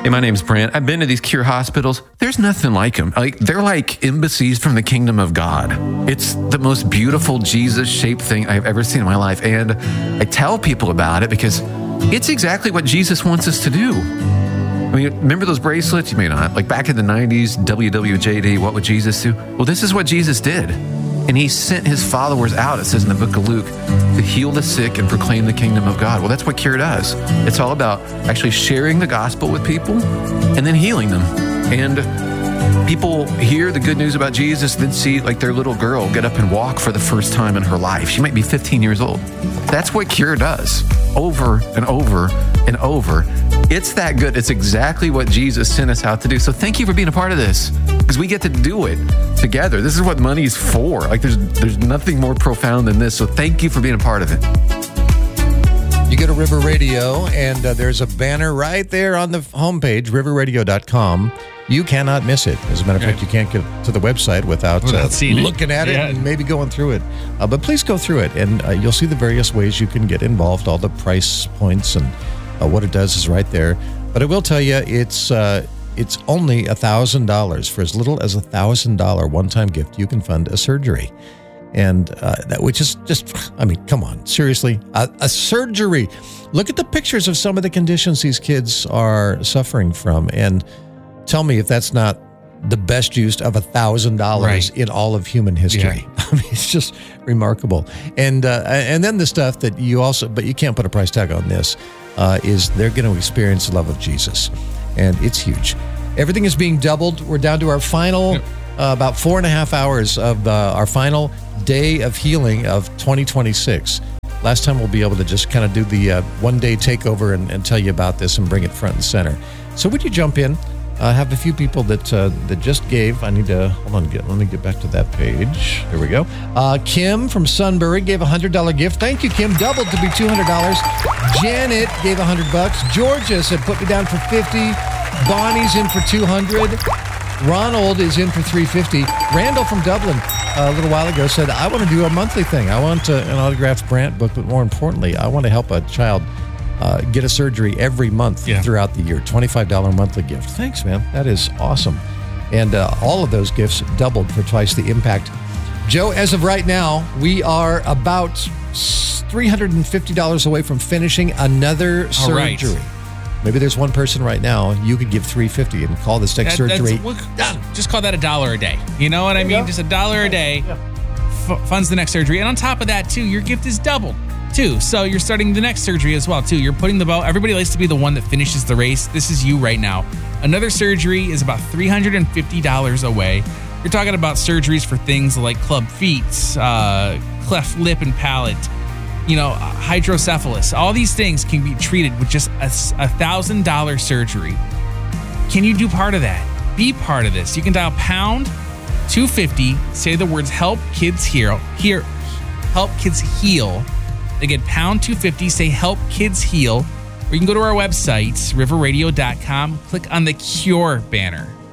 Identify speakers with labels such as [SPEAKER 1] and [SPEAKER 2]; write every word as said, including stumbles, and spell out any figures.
[SPEAKER 1] Hey, my name's Brent. I've been to these cure hospitals. There's nothing like them. Like, they're like embassies from the kingdom of God. It's the most beautiful Jesus-shaped thing I've ever seen in my life. And I tell people about it because it's exactly what Jesus wants us to do. I mean, remember those bracelets? You may not. Like back in the nineties, W W J D, what would Jesus do? Well, this is what Jesus did. And he sent his followers out, it says in the book of Luke, to heal the sick and proclaim the kingdom of God. Well, that's what Cure does. It's all about actually sharing the gospel with people and then healing them. And people hear the good news about Jesus, then see like their little girl get up and walk for the first time in her life. She might be fifteen years old. That's what Cure does over and over and over. It's that good. It's exactly what Jesus sent us out to do. So thank you for being a part of this, because we get to do it together. This is what money is for. Like there's there's nothing more profound than this. So thank you for being a part of it.
[SPEAKER 2] You go to River Radio, and uh, there's a banner right there on the homepage, river radio dot com. You cannot miss it. As a matter of fact, you can't get to the website without,
[SPEAKER 3] without
[SPEAKER 2] uh, looking at it
[SPEAKER 3] yeah.
[SPEAKER 2] and maybe going through it. Uh, but please go through it, and uh, you'll see the various ways you can get involved, all the price points, and uh, what it does is right there. But I will tell you, it's uh, it's only one thousand dollars. For as little as a one thousand dollars one-time gift, you can fund a surgery. And uh, that, which is just, I mean, come on, seriously, a, a surgery. Look at the pictures of some of the conditions these kids are suffering from, and tell me if that's not the best use of a thousand dollars in all of human history. Yeah. I mean, it's just remarkable. And uh, and then the stuff that you also, but you can't put a price tag on this, uh, is they're going to experience the love of Jesus, and it's huge. Everything is being doubled. We're down to our final, yep. uh, about four and a half hours of uh, our final day of healing of twenty twenty-six. Last time we'll be able to just kind of do the uh, one-day takeover and, and tell you about this and bring it front and center. So would you jump in? I uh, have a few people that uh, that just gave. I need to, hold on, get, let me get back to that page. Here we go. Uh, Kim from Sunbury gave a one hundred dollars gift. Thank you, Kim. Doubled to be two hundred dollars. Janet gave one hundred bucks. Georgia said, put me down for fifty. Bonnie's in for two hundred. Ronald is in for three hundred fifty. Randall from Dublin uh, a little while ago said, I want to do a monthly thing. I want uh, an autographed Brant book, but more importantly, I want to help a child uh, get a surgery every month yeah. throughout the year. twenty-five dollars monthly gift. Thanks, man. That is awesome. And uh, all of those gifts doubled for twice the impact. Joe, as of right now, we are about three hundred fifty dollars away from finishing another surgery.
[SPEAKER 3] Right.
[SPEAKER 2] Maybe there's one person right now, you could give three hundred fifty dollars and call this next that, surgery done.
[SPEAKER 3] Just call that a dollar a day. You know what I mean? Go. Just a dollar a day yeah. f- funds the next surgery. And on top of that, too, your gift is doubled, too. So you're starting the next surgery as well, too. You're putting the ball. Everybody likes to be the one that finishes the race. This is you right now. Another surgery is about three hundred fifty dollars away. You're talking about surgeries for things like club feet, uh, cleft lip and palate, you know, hydrocephalus. All these things can be treated with just a one thousand dollars surgery. Can you do part of that? Be part of this. You can dial pound two fifty, say the words help kids heal, here, help kids heal. Again, pound two fifty, say help kids heal. Or you can go to our website, river radio dot com, click on the Cure banner.